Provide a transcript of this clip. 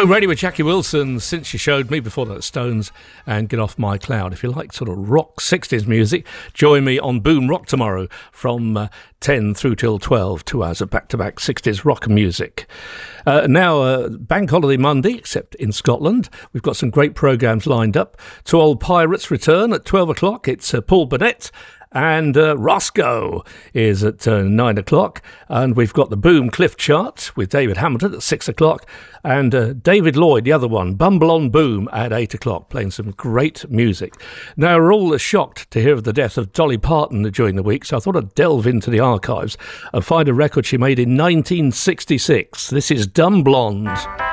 Boom Radio with Jackie Wilson, Since You Showed Me, before that Stones, and Get Off My Cloud. If you like sort of rock 60s music, join me on Boom Rock tomorrow from 10 through till 12, 2 hours of back-to-back 60s rock music. Now, Bank Holiday Monday, except in Scotland. We've got some great programmes lined up. Two Old Pirates return at 12 o'clock. It's Paul Burnett. And Roscoe is at 9 o'clock. And we've got the Boom Cliff Chart with David Hamilton at 6 o'clock. And David Lloyd, the other one, Bumble on Boom at 8 o'clock, playing some great music. Now, we're all shocked to hear of the death of Dolly Parton during the week, so I thought I'd delve into the archives and find a record she made in 1966. This is Dumb Blonde.